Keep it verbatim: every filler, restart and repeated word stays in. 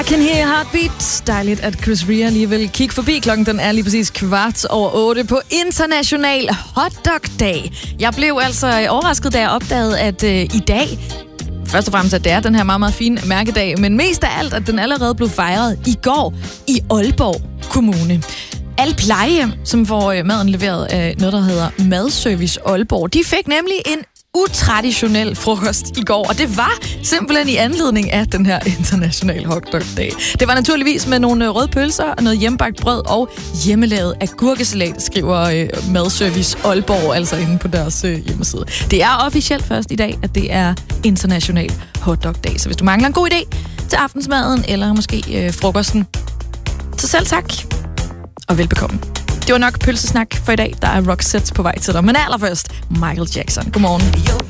I can hear your heartbeat. Dejligt, at Chris Rea lige vil kigge forbi. Klokken den er lige præcis kvart over otte på International Hotdog-dag. Jeg blev altså overrasket, da jeg opdagede, at øh, i dag, først og fremmest, at det er den her meget, meget fine mærkedag, men mest af alt, at den allerede blev fejret i går i Aalborg Kommune. Alle plejehjem, som får maden leveret af noget, der hedder Madservice Aalborg, de fik nemlig en utraditionel frokost i går, og det var simpelthen i anledning af den her International Hotdog-dag. Det var naturligvis med nogle røde pølser, noget hjemmebagt brød og hjemmelavet agurkesalat, skriver øh, Madservice Aalborg, altså inde på deres øh, hjemmeside. Det er officielt først i dag, at det er International Hotdog-dag, så hvis du mangler en god idé til aftensmaden eller måske øh, frokosten, så selv tak og velbekomme. Det var nok pølsesnak for i dag. Der er Roxette på vej til dig. Men allerførst, Michael Jackson. Godmorgen.